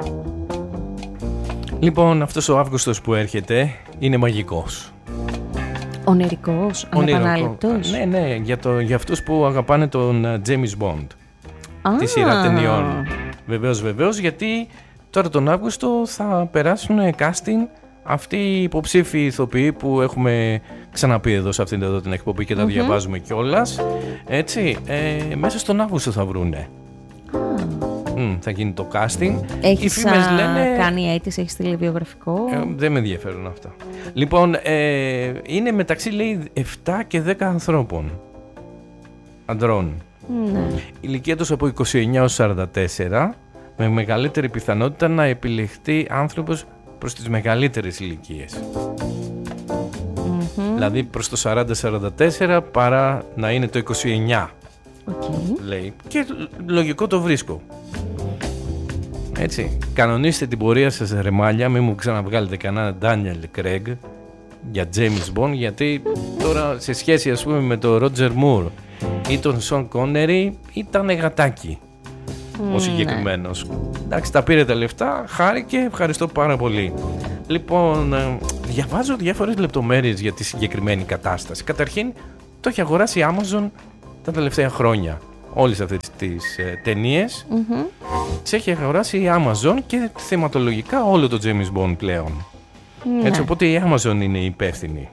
Λοιπόν, αυτός ο Αύγουστος που έρχεται είναι μαγικός. Ονειρικός, ανεπανάληπτος. Ναι, για αυτούς που αγαπάνε τον James Bond. Τη σειρά ταινιών. Βεβαίως, γιατί τώρα τον Αύγουστο θα περάσουν casting αυτοί οι υποψήφοι ηθοποιοί που έχουμε ξαναπεί εδώ σε αυτήν εδώ την εκπομπή και τα διαβάζουμε κιόλας. Έτσι, μέσα στον Αύγουστο θα βρούνε. Θα γίνει το casting. Έχεις κάνει αίτηση, έχεις στείλει βιογραφικό? Δεν με ενδιαφέρουν αυτά. Λοιπόν, είναι μεταξύ, λέει, 7 και 10 ανθρώπων. Ανδρών. Ναι. Η ηλικία τους από 29 ως 44, με μεγαλύτερη πιθανότητα να επιλεχθεί άνθρωπος προς τις μεγαλύτερες ηλικίες. Δηλαδή προς το 40-44 παρά να είναι το 29. Λέει. Και λογικό το βρίσκω. Έτσι. Κανονίστε την πορεία σας, ρεμάλια, μην μου ξαναβγάλετε κανένα Daniel Craig για James Bond, γιατί τώρα σε σχέση, ας πούμε, με τον Roger Moore ή τον Sean Connery ήταν γατάκι ο συγκεκριμένος. Εντάξει, τα πήρε τα λεφτά, χάρηκε, ευχαριστώ πάρα πολύ. Λοιπόν, διαβάζω διάφορες λεπτομέρειες για τη συγκεκριμένη κατάσταση. Καταρχήν, το έχει αγοράσει η Amazon τα τελευταία χρόνια. Όλες αυτές τις ταινίες τις έχει αγοράσει η Amazon και θεματολογικά όλο το James Bond πλέον. Έτσι, οπότε η Amazon είναι η υπεύθυνη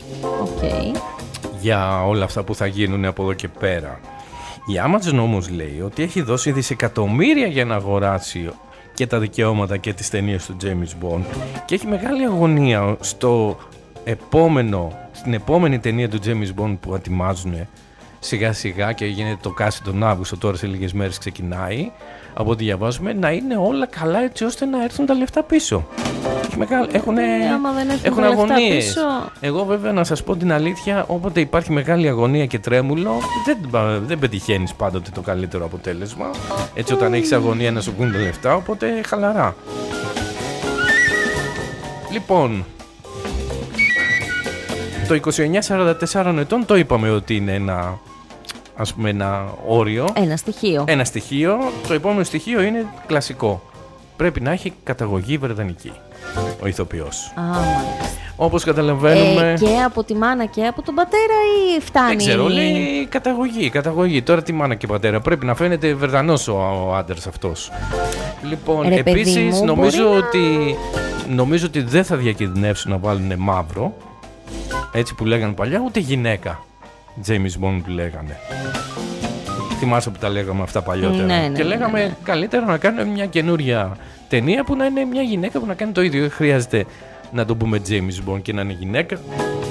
για όλα αυτά που θα γίνουν από εδώ και πέρα. Η Amazon όμως λέει ότι έχει δώσει δισεκατομμύρια για να αγοράσει και τα δικαιώματα και τις ταινίες του James Bond και έχει μεγάλη αγωνία στην επόμενη ταινία του James Bond που ετοιμάζουν σιγά σιγά και γίνεται το casting τον Αύγουστο, τώρα σε λίγες μέρες ξεκινάει, από ό,τι διαβάζουμε, να είναι όλα καλά έτσι ώστε να έρθουν τα λεφτά πίσω. Έχουν αγωνίες. Εγώ βέβαια να σας πω την αλήθεια, όποτε υπάρχει μεγάλη αγωνία και τρέμουλο δεν πετυχαίνεις πάντοτε το καλύτερο αποτέλεσμα. Έτσι όταν έχεις αγωνία να σου βγουν τα λεφτά, οπότε χαλαρά. Λοιπόν, το 29-44 ετών το είπαμε ότι είναι ένα όριο. Ένα στοιχείο. Το επόμενο στοιχείο είναι κλασικό. Πρέπει να έχει καταγωγή βρετανική ο ηθοποιός. Όπως καταλαβαίνουμε. Και από τη μάνα και από τον πατέρα ή φτάνει? Δεν ξέρω, λέει καταγωγή. Τώρα τι μάνα και πατέρα. Πρέπει να φαίνεται Βρετανός ο άντρας αυτός. Λοιπόν, επίσης νομίζω ότι δεν θα διακινδυνεύσουν να βάλουν μαύρο. Έτσι που λέγανε παλιά, ούτε γυναίκα James Bond που λέγανε. Θυμάσαι που τα λέγαμε αυτά παλιότερα. Και λέγαμε καλύτερα να κάνουμε μια καινούρια ταινία που να είναι μια γυναίκα που να κάνει το ίδιο. Δεν χρειάζεται να το πούμε James Bond και να είναι γυναίκα.